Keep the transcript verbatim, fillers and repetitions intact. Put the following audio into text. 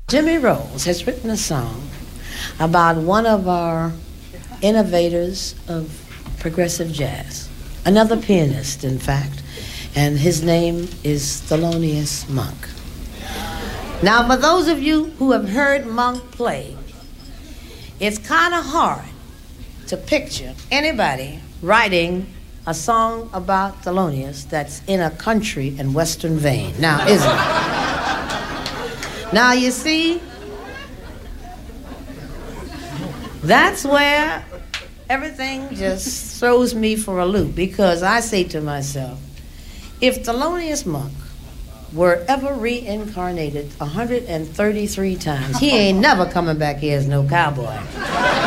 Jimmy Rose has written a song about one of our innovators of progressive jazz, another pianist, in fact, and his name is Thelonious Monk. Now, for those of you who have heard Monk play, it's kind of hard to picture anybody writing a song about Thelonious that's in a country and western vein. Now, isn't it? Now, you see, that's where everything just throws me for a loop, because I say to myself, if Thelonious Monk were ever reincarnated one hundred thirty-three times, he ain't never coming back here as no cowboy.